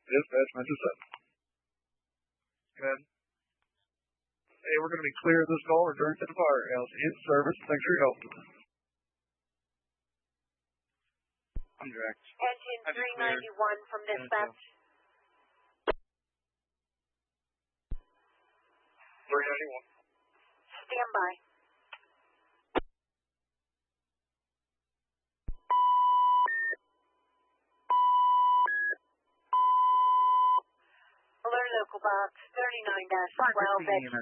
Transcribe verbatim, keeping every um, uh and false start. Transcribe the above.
Dispatch, message up. Good. Hey, we're going to be clear of this call. Return to the firehouse. In service. Thanks for your help. I'm direct. Engine three ninety-one from dispatch. three ninety-one. Stand by. Alert local box thirty-nine dash twelve.